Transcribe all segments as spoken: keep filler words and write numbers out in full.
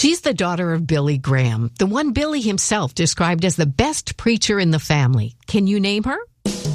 She's the daughter of Billy Graham, the one Billy himself described as the best preacher in the family. Can you name her?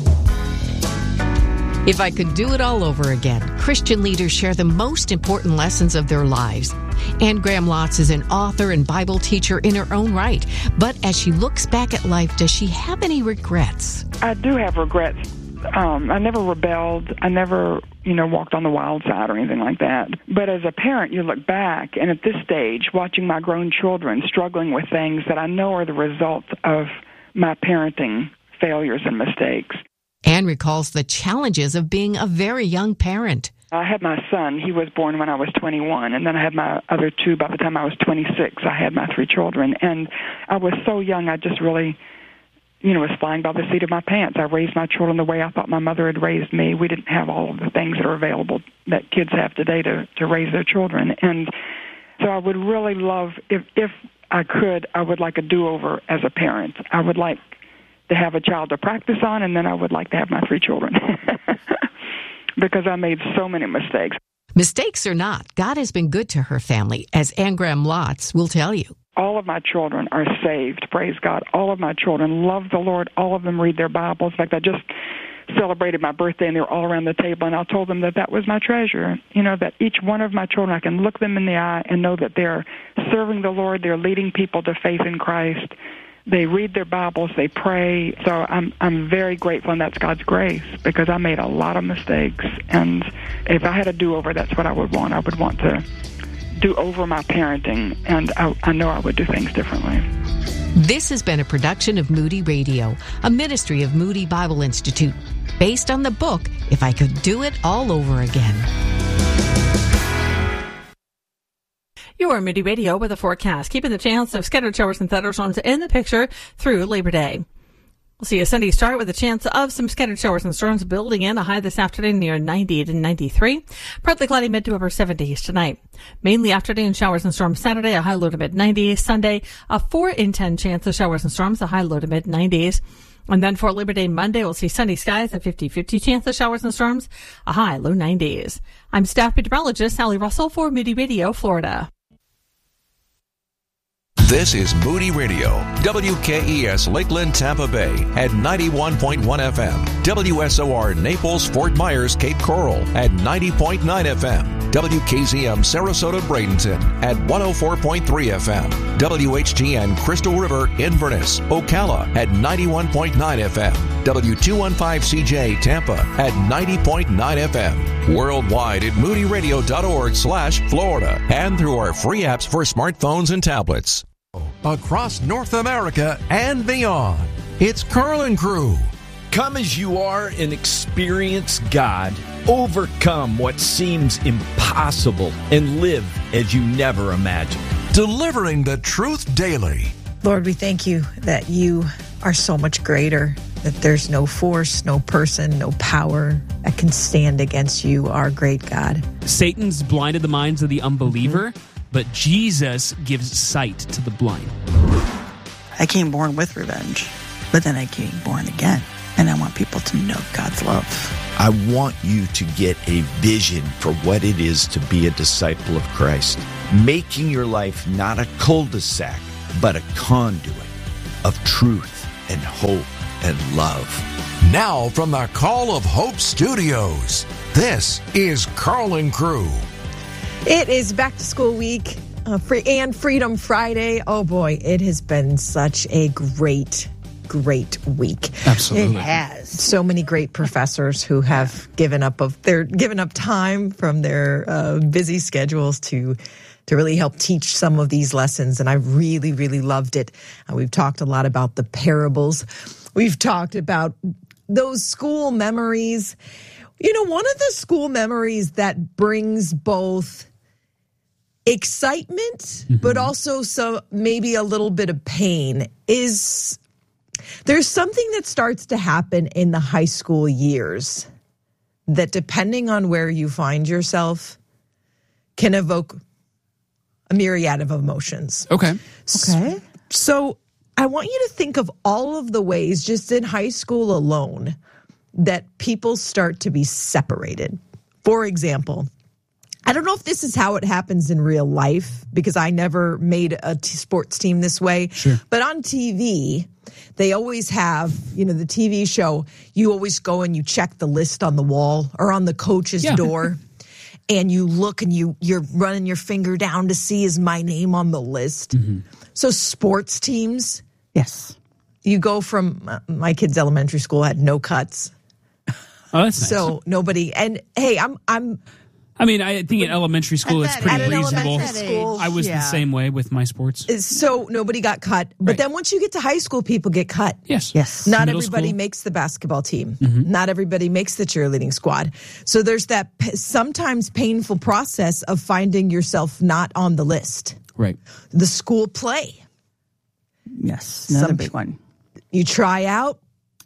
If I could do it all over again, Christian leaders share the most important lessons of their lives. Anne Graham Lotz is an author and Bible teacher in her own right. But as she looks back at life, does she have any regrets? I do have regrets. Um, I never rebelled. I never, you know, walked on the wild side or anything like that. But as a parent, you look back, and at this stage, watching my grown children struggling with things that I know are the result of my parenting failures and mistakes. Anne recalls the challenges of being a very young parent. I had my son. He was born when I was twenty-one, and then I had my other two by the time I was twenty-six. I had my three children, and I was so young, I just really, you know, was flying by the seat of my pants. I raised my children the way I thought my mother had raised me. We didn't have all of the things that are available that kids have today to, to raise their children. And so I would really love, if, if I could, I would like a do-over as a parent. I would like to have a child to practice on, and then I would like to have my three children because I made so many mistakes. Mistakes or not, God has been good to her family, as Anne Graham Lotz will tell you. All of my children are saved, praise God. All of my children love the Lord. All of them read their Bibles. In fact, I just celebrated my birthday, and they were all around the table, and I told them that that was my treasure, you know, that each one of my children, I can look them in the eye and know that they're serving the Lord, they're leading people to faith in Christ. They read their Bibles, they pray. So I'm I'm very grateful, and that's God's grace, because I made a lot of mistakes. And if I had a do-over, that's what I would want. I would want to do over my parenting, and I, I know I would do things differently. This has been a production of Moody Radio, a ministry of Moody Bible Institute, based on the book, If I Could Do It All Over Again. Your Moody Radio with a forecast, keeping the chance of scattered showers and thunderstorms in the picture through Labor Day. We'll see a Sunday start with a chance of some scattered showers and storms building in, a high this afternoon near ninety to ninety-three. Partly cloudy mid to upper seventies tonight. Mainly afternoon showers and storms Saturday, a high low to mid nineties. Sunday, a four in ten chance of showers and storms, a high low to mid nineties. And then for Labor Day Monday, we'll see sunny skies, a fifty-fifty chance of showers and storms, a high low nineties. I'm staff meteorologist Sally Russell for Moody Radio, Florida. This is Moody Radio, W K E S Lakeland, Tampa Bay at ninety-one point one F M, W S O R Naples, Fort Myers, Cape Coral at ninety point nine F M, W K Z M Sarasota, Bradenton at one oh four point three F M, W H T N Crystal River, Inverness, Ocala at ninety-one point nine F M, W two fifteen C J Tampa at ninety point nine F M, worldwide at moodyradio.org slash Florida, and through our free apps for smartphones and tablets. Across North America and beyond, it's Carl and Crew. Come as you are and experience God. Overcome what seems impossible and live as you never imagined. Delivering the truth daily. Lord, we thank you that you are so much greater, that there's no force, no person, no power that can stand against you, our great God. Satan's blinded the minds of the unbeliever, mm-hmm. but Jesus gives sight to the blind. I came born with revenge, but then I came born again, and I want people to know God's love. I want you to get a vision for what it is to be a disciple of Christ, making your life not a cul-de-sac, but a conduit of truth and hope and love. Now from the Call of Hope Studios, this is Carl and Crew. It is back to school week uh, free and Freedom Friday. Oh boy, it has been such a great, great week. Absolutely. It has. So many great professors who have given up of their given up time from their uh, busy schedules to to really help teach some of these lessons. And I really, really loved it. Uh, we've talked a lot about the parables. We've talked about those school memories. You know, one of the school memories that brings both excitement, mm-hmm. but also so maybe a little bit of pain is there's something that starts to happen in the high school years that, depending on where you find yourself, can evoke a myriad of emotions. Okay. Okay. So I want you to think of all of the ways, just in high school alone, that people start to be separated. For example, I don't know if this is how it happens in real life because I never made a t- sports team this way. Sure. But on T V, they always have, you know, the T V show, you always go and you check the list on the wall or on the coach's Yeah. door. And you look and you, you're running your finger down to see is my name on the list. Mm-hmm. So sports teams, Yes. you go from, uh, my kids' elementary school had no cuts. Oh, that's nice. So nobody, and hey, I'm, I'm, I mean, I think in elementary school At it's that- pretty at an reasonable. elementary school, I was yeah. the same way with my sports. so nobody got cut. But Right. then once you get to high school, people get cut. Yes. Yes. Not Middle everybody school. makes the basketball team. Not everybody makes the cheerleading squad. So there's that p- sometimes painful process of finding yourself not on the list. Right. The school play. Yes. Another Some big pe- one. You try out.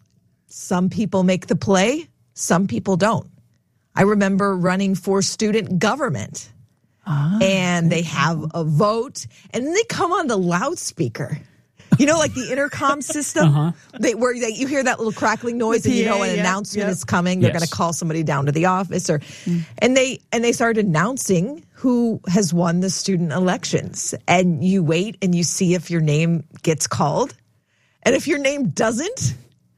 Some people make the play. Some people don't. I remember running for student government. And they have a vote. And then they come on the loudspeaker. You know, like the intercom system, Uh-huh. they, where they, you hear that little crackling noise, The and you P A, know an yep, announcement yep. is coming. They're Yes. going to call somebody down to the office, or and they and they started announcing who has won the student elections. And you wait and you see if your name gets called, and if your name doesn't,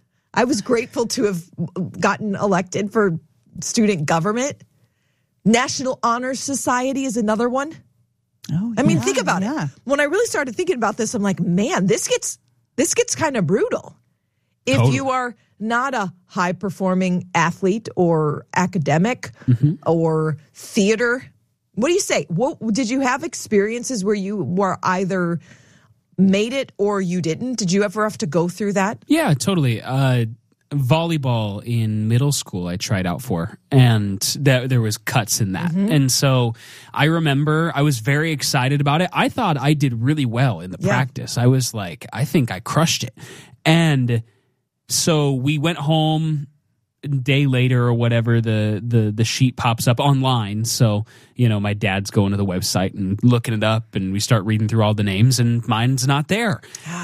I was grateful to have gotten elected for student government. National Honor Society is another one. Oh, I mean, yeah, think about yeah. it. When I really started thinking about this, I'm like, man, this gets this gets kind of brutal. If Totally. you are not a high performing athlete or academic Mm-hmm. or theater, what do you say? What did you have experiences where you were either made it or you didn't? Did you ever have to go through that? Yeah, totally. Uh, volleyball in middle school I tried out for, and that there was cuts in that. Mm-hmm. And so I remember I was very excited about it. I thought I did really well in the Yeah. practice. I was like, I think I crushed it. And so we went home a day later or whatever, the, the, the sheet pops up online. So, you know, my dad's going to the website and looking it up, and we start reading through all the names, and mine's not there.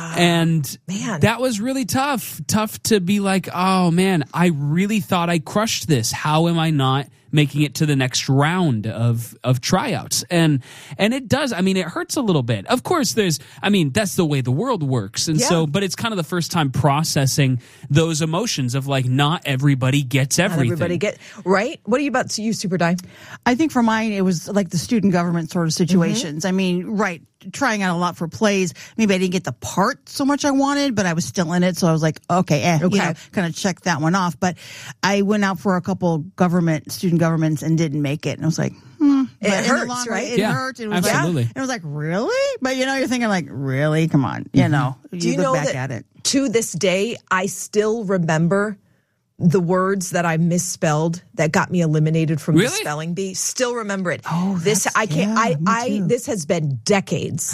And Man. that was really tough. Tough to be like, oh man, I really thought I crushed this. How am I not making it to the next round of of tryouts? And and it does. I mean, it hurts a little bit. Of course, there's. I mean, that's the way the world works. And Yeah. so, but it's kind of the first time processing those emotions of like, not everybody gets Not everything. everybody get right. What are you about to you, Super Die? I think for mine, it was like the student government sort of Mm-hmm. situations. I mean, right, trying out a lot for plays. Maybe I didn't get the part so much I wanted, but I was still in it. So I was like, okay, eh, Okay. you know, kind of check that one off. But I went out for a couple government, student governments and didn't make it. And I was like, hmm. It But in the hurts, long run, right? It Yeah, hurt. It was absolutely. Like, it was like, really? But you know, you're thinking like, really? Come on. You know, you, Do you look know back that at it. to this day, I still remember the words that I misspelled that got me eliminated from the Really? spelling bee. Still remember it. Oh, this that's- I can't. yeah, I me I too. this has been decades,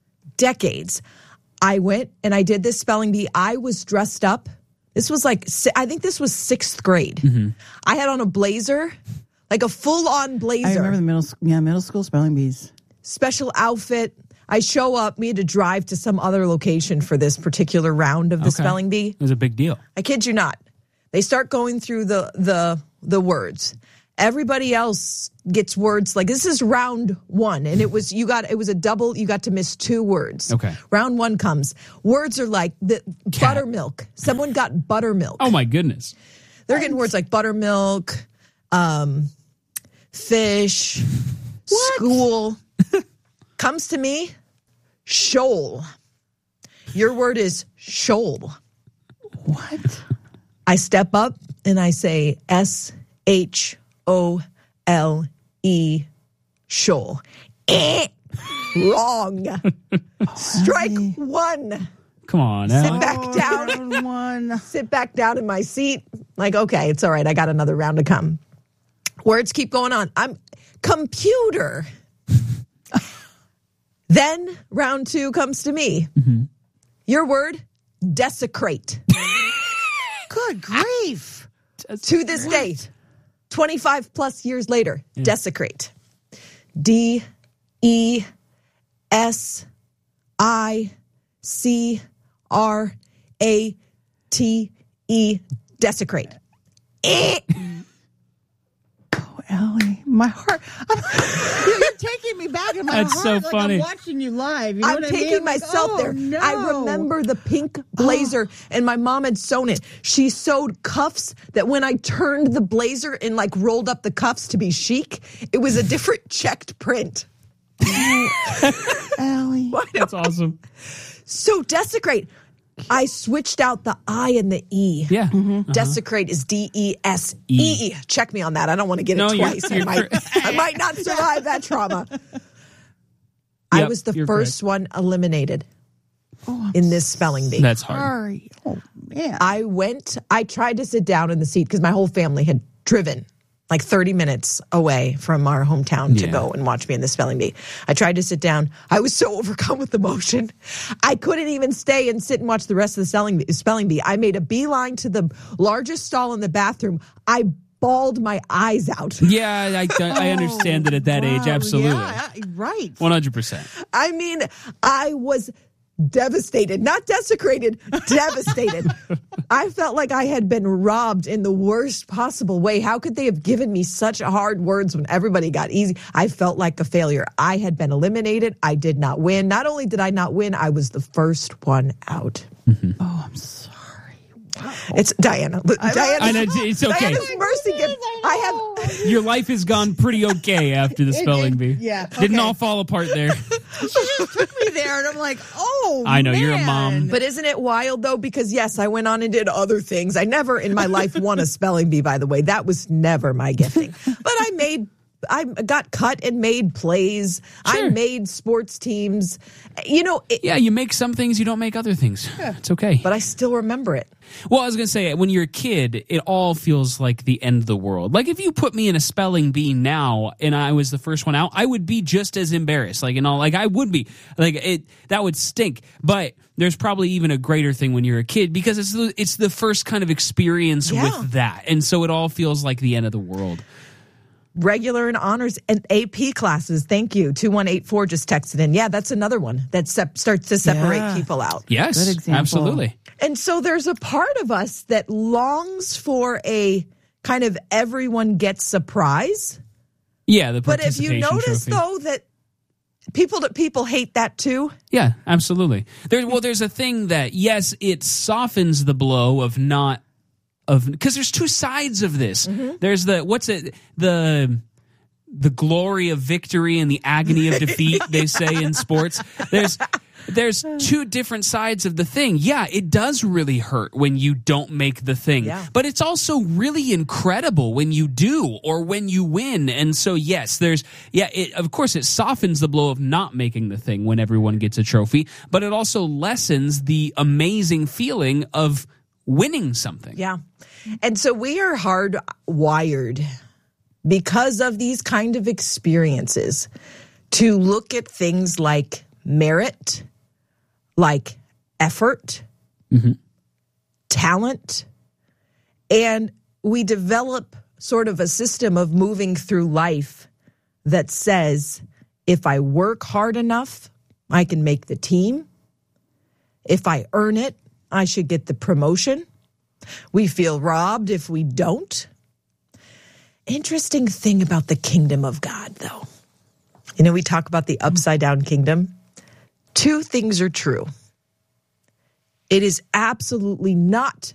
decades. I went and I did this spelling bee. I was dressed up. This was like si- I think this was sixth grade. Mm-hmm. I had on a blazer, like a full on blazer. I remember the middle, sc- yeah, middle school spelling bees. Special outfit. I show up. We had to drive to some other location for this particular round of the Okay. spelling bee. It was a big deal. I kid you not. They start going through the the the words. Everybody else gets words like this is round one, and it was you got it was a double. You got to miss two words. Okay. Round one comes. Words are like the buttermilk. Someone got buttermilk. Oh my goodness. They're getting words like buttermilk, um, fish, school. Comes to me, shoal. Your word is shoal. What? I step up and I say S H O L E, shoal. Eh, wrong. Strike one. Come on. Sit Ellen. back down. Round one. Sit back down in my seat. Like, okay, it's all right. I got another round to come. Words keep going on. I'm computer. Then round two comes to me. Mm-hmm. Your word, desecrate. Good grief. To this day, twenty-five plus years later, desecrate. D E S I C R A T E, desecrate. Eh. Ellie, my heart. I'm, you're taking me back in my That's heart. so like funny. I'm watching you live. You know I'm what taking I mean? Like, myself oh, there. No. I remember the pink blazer, and my mom had sewn it. She sewed cuffs that when I turned the blazer and like rolled up the cuffs to be chic, it was a different checked print. Ellie. That's awesome. So desecrate. I switched out the I and the E. Yeah. Mm-hmm. Uh-huh. Desecrate is D E S E. Check me on that. I don't want to get No, it you're- twice. you're I, might, I might not survive that trauma. I Yep, was the you're first one eliminated Oh, in this spelling bee. That's hard. sorry. Oh, man. I went, I tried to sit down in the seat because my whole family had driven like thirty minutes away from our hometown to Yeah. go and watch me in the spelling bee. I tried to sit down. I was so overcome with emotion. I couldn't even stay and sit and watch the rest of the spelling bee. Spelling bee. I made a beeline to the largest stall in the bathroom. I bawled my eyes out. Yeah, I, I understand it at that age. Wow, Absolutely. Yeah, right. one hundred percent. I mean, I was devastated, not desecrated, devastated. I felt like I had been robbed in the worst possible way. How could they have given me such hard words when everybody got easy? I felt like a failure. I had been eliminated. I did not win. Not only did I not win, I was the first one out. Mm-hmm. Oh, I'm sorry. Wow. It's Diana. Diana. I know, it's okay. Diana's mercy gift. I have. Your life has gone pretty okay after the spelling bee. yeah, Didn't okay. all fall apart there. She just took me there, and I'm like, oh, I know, you're a man. mom. But isn't it wild, though? Because, yes, I went on and did other things. I never in my life won a spelling bee, by the way. That was never my gifting. But I made, I got cut and made plays. Sure. I made sports teams. You know, it, Yeah, you make some things, you don't make other things. It's okay. but I still remember it. Well, I was going to say, when you're a kid, it all feels like the end of the world. Like, if you put me in a spelling bee now and I was the first one out, I would be just as embarrassed. Like, you know, like, I would be. Like, it that would stink. But there's probably even a greater thing when you're a kid because it's the, it's the first kind of experience Yeah. with that. And so it all feels like the end of the world. Regular and honors and A P classes. Thank you. two one eight four just texted in. Yeah, that's another one that sep- starts to separate Yeah. people out. Yes, Good example. absolutely. And so there's a part of us that longs for a kind of everyone gets surprise. Yeah, the But if you participation notice, trophy. though, that people that people hate that too. Yeah, absolutely. There, well, there's a thing that, yes, it softens the blow of not of because there's two sides of this. Mm-hmm. There's the what's it the the glory of victory and the agony of defeat. They say in sports. There's there's two different sides of the thing. Yeah, it does really hurt when you don't make the thing, Yeah. but it's also really incredible when you do or when you win. And so, yes, there's yeah, it, of course, it softens the blow of not making the thing when everyone gets a trophy, but it also lessens the amazing feeling of winning something. Yeah. And so we are hardwired because of these kind of experiences to look at things like merit, like effort, Mm-hmm. talent, and we develop sort of a system of moving through life that says, if I work hard enough, I can make the team. If I earn it, I should get the promotion. We feel robbed if we don't. Interesting thing about the kingdom of God, though. You know, we talk about the upside down kingdom. Two things are true. It is absolutely not